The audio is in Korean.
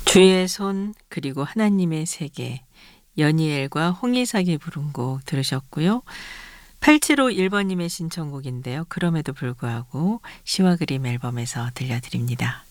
주의 손 그리고 하나님의 세계 연희엘과 홍희삭이 부른 곡 들으셨고요. 8751번님의 신청곡인데요. 그럼에도 불구하고 시와 그림 앨범에서 들려드립니다.